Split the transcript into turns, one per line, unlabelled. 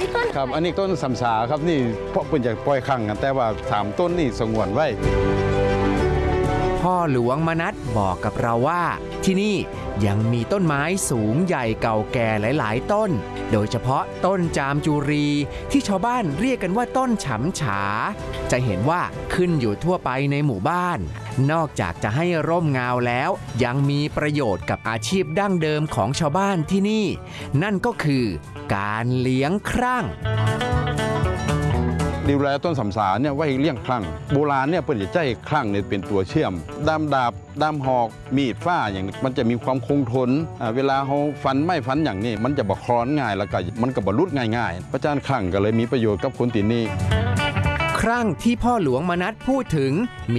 ครับอันนี้ต้นสำสาครับนี่เพราะเพิ่นจะปล่อยครั้งกันแต่ว่า3ต้นนี่สงวนไว้
พ่อหลวงมนัสบอกกับเราว่าที่นี่ยังมีต้นไม้สูงใหญ่เก่าแก่หลายๆต้นโดยเฉพาะต้นจามจุรีที่ชาวบ้านเรียกกันว่าต้นฉำฉาจะเห็นว่าขึ้นอยู่ทั่วไปในหมู่บ้านนอกจากจะให้ร่มเงาแล้วยังมีประโยชน์กับอาชีพดั้งเดิมของชาวบ้านที่นี่นั่นก็คือการเลี้ยงครั่ง
ดูแลต้นสำสาเนี่ยไว้เลี้ยงคลั่งโบราณเนี่ยเพิ่นจะใช้คลั่งเนี่ยเป็นตัวเชื่อมด้ามดาบด้ามหอกมีดฝ้าอย่างมันจะมีความคงทนเวลาเขาฟันไม่ฟันอย่างนี้มันจะบ่คล้อนง่ายแล้วก็มันก็บ่รุดง่ายๆเพราะฉะนั้นคลั่งก็เลยมีประโยชน์กับคนที่นี่
ครั่งที่พ่อหลวงมนัสพูดถึง